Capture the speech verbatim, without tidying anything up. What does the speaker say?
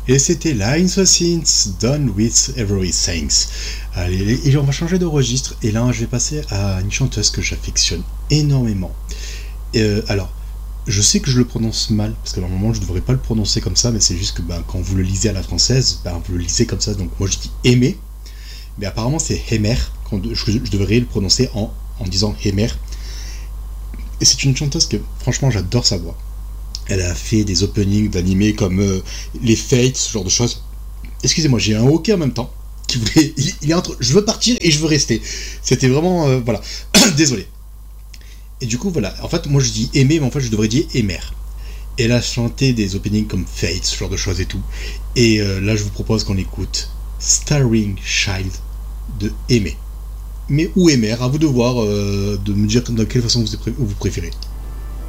Et c'était Line Assassins, Done With Everything. Allez, et on va changer de registre, et là je vais passer à une chanteuse que j'affectionne énormément. Euh, alors, je sais que je le prononce mal, parce que normalement je devrais pas le prononcer comme ça, mais c'est juste que ben, quand vous le lisez à la française, ben, vous le lisez comme ça, donc moi je dis aimer, mais apparemment c'est Hemer, je, je devrais le prononcer en, en disant Hemer. Et c'est une chanteuse que franchement j'adore sa voix. Elle a fait des openings d'animés comme euh, les Fates, ce genre de choses. Excusez-moi, j'ai un hockey en même temps. Qui voulait, il, il est entre je veux partir et je veux rester. C'était vraiment... Euh, voilà. Désolé. Et du coup, voilà. En fait, moi je dis aimer, mais en fait je devrais dire aimer. Elle a chanté des openings comme Fates, ce genre de choses et tout. Et euh, là, je vous propose qu'on écoute Starring Child de Aimer. Mais ou Aimer, à vous de voir, euh, de me dire de quelle façon vous, vous préférez.